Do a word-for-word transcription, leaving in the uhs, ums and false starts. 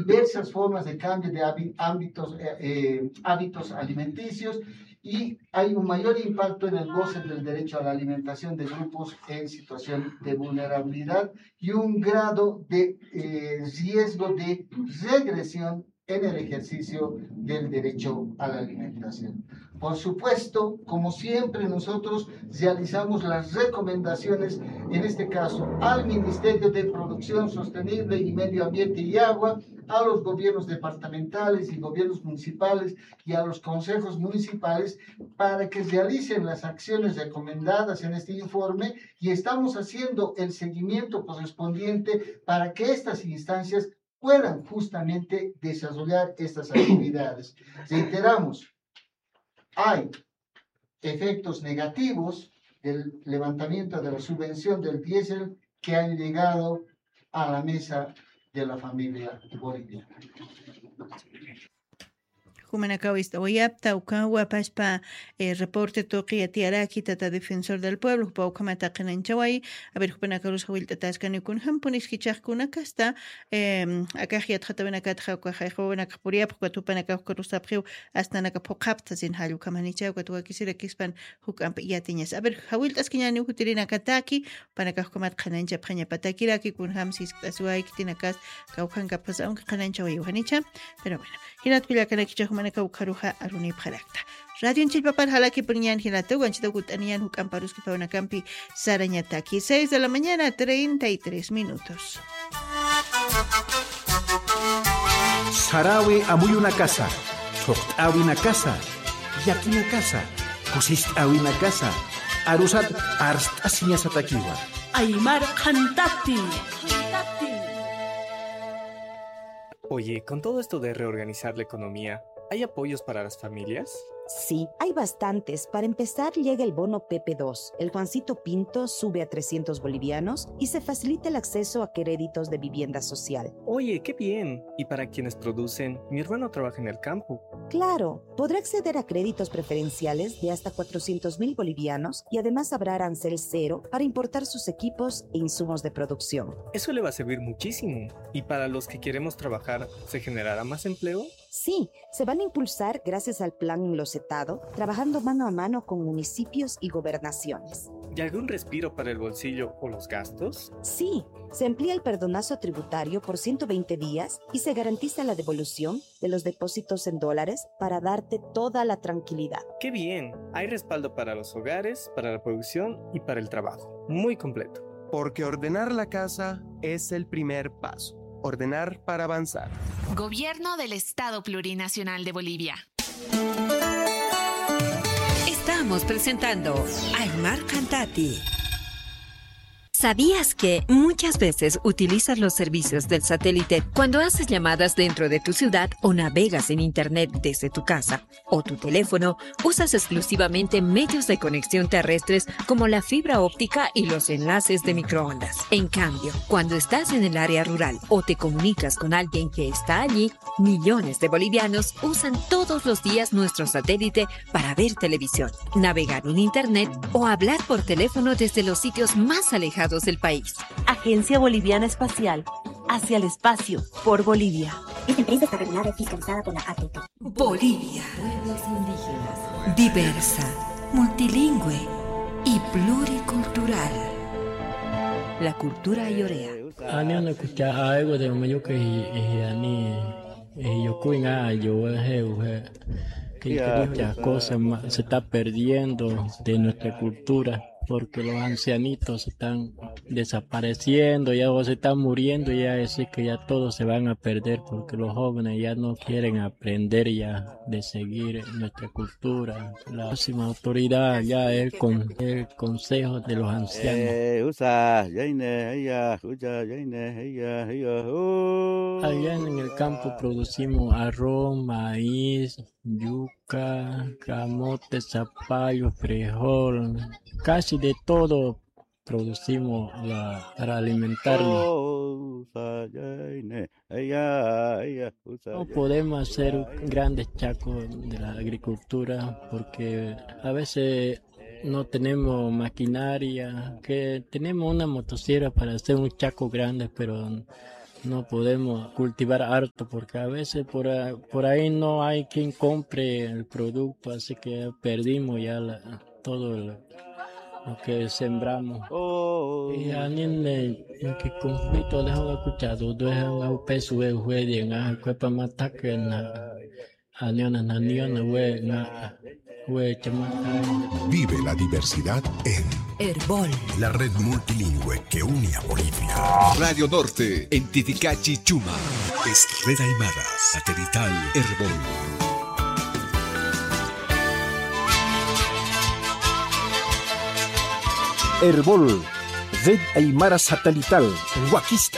diversas formas de cambio de hábitos, eh, eh, hábitos alimenticios, y hay un mayor impacto en el goce del derecho a la alimentación de grupos en situación de vulnerabilidad y un grado de eh, riesgo de regresión en el ejercicio del derecho a la alimentación. Por supuesto, como siempre, nosotros realizamos las recomendaciones, en este caso, al Ministerio de Producción Sostenible y Medio Ambiente y Agua, a los gobiernos departamentales y gobiernos municipales y a los consejos municipales para que realicen las acciones recomendadas en este informe, y estamos haciendo el seguimiento correspondiente para que estas instancias puedan justamente desarrollar estas actividades. Reiteramos, hay efectos negativos del levantamiento de la subvención del diésel que han llegado a la mesa de la familia boliviana. Humanakawista Oyapta, Ukawa, Paspa, eh, reporte toqui atiaraki tata defensor del pueblo, Paukamata Kananchawai, a ver Humanakaros Hawilta Taskanukun Hampunis Kichakunakasta, eh, Akahiat Hatavenakatja, Kajovenakapuria, Pukatupanakakurusaprio, hasta Nakapokaptas in Halu Kamanicha, Katuakisira Kispan, Hukam Yatinas. A ver, Hawiltas Kinani Hutirina Kataki, Panakakumat Kananja Panya Patakiraki, Kunhamsis, Azuai, Tinakas, Kaukanka Pasan Kananchawi, Hanicha, pero bueno, Hinat Pilakanakicha. Kaukaruja Aruni Parakta. Radio en Chilpapal Halaki Punian Hilatu, Ganchita Gutanian, Hucamparuski Paunacampi, Sarañataki, seis de la mañana, treinta y tres minutos. Sarawi amuy una casa, Socht awi una casa, Yaki una casa, Kusist awi una casa, Arusat Arst Asiñas Atakiwa. Aymar Cantati. Oye, con todo esto de reorganizar la economía, ¿hay apoyos para las familias? Sí, hay bastantes. Para empezar, llega el bono P P dos. El Juancito Pinto sube a trescientos bolivianos y se facilita el acceso a créditos de vivienda social. Oye, qué bien. Y para quienes producen, mi hermano trabaja en el campo. Claro, podrá acceder a créditos preferenciales de hasta cuatrocientos mil bolivianos y además habrá arancel cero para importar sus equipos e insumos de producción. Eso le va a servir muchísimo. ¿Y para los que queremos trabajar, se generará más empleo? Sí, se van a impulsar gracias al plan Locetado, trabajando mano a mano con municipios y gobernaciones. ¿Y algún respiro para el bolsillo o los gastos? Sí, se amplía el perdonazo tributario por ciento veinte días y se garantiza la devolución de los depósitos en dólares para darte toda la tranquilidad. ¡Qué bien! Hay respaldo para los hogares, para la producción y para el trabajo. Muy completo. Porque ordenar la casa es el primer paso. Ordenar para avanzar. Gobierno del Estado Plurinacional de Bolivia. Estamos presentando Aymar Cantati. ¿Sabías que muchas veces utilizas los servicios del satélite cuando haces llamadas dentro de tu ciudad o navegas en internet desde tu casa o tu teléfono? Usas exclusivamente medios de conexión terrestres como la fibra óptica y los enlaces de microondas. En cambio, cuando estás en el área rural o te comunicas con alguien que está allí, millones de bolivianos usan todos los días nuestro satélite para ver televisión, navegar en internet o hablar por teléfono desde los sitios más alejados del país. Agencia Boliviana Espacial, hacia el espacio, por Bolivia. Esta empresa está regulada y fiscalizada por la A T P. Bolivia. Pueblos indígenas. Diversa, multilingüe y pluricultural. La cultura ayorea. Ani ana kucha algo de mayo que ani yo cuina yo he que muchas cosas se está perdiendo de nuestra cultura, porque los ancianitos están desapareciendo, ya o se están muriendo, ya es que ya todos se van a perder, porque los jóvenes ya no quieren aprender ya de seguir nuestra cultura. La próxima autoridad ya es con el consejo de los ancianos. Allá en el campo producimos arroz, maíz, yuca, camote, zapallo, frijol, casi de todo producimos la, para alimentarnos. No podemos hacer grandes chacos de la agricultura porque a veces no tenemos maquinaria, que tenemos una motosierra para hacer un chaco grande, pero no podemos cultivar harto porque a veces por ahí, por ahí no hay quien compre el producto, así que perdimos ya la, todo el, lo que sembramos. Oh. Y a nene en que conflicto dejan escuchado, dejan a peso de jueguen a cuerpo mataque na a niona na niona we na we chama. Vive la diversidad en Herbol, la red multilingüe que une a Bolivia. Radio Norte, en Titicachi, Chuma. Es Red Aymara, satelital Herbol. Herbol, Red Aymara Satelital, Huaquista.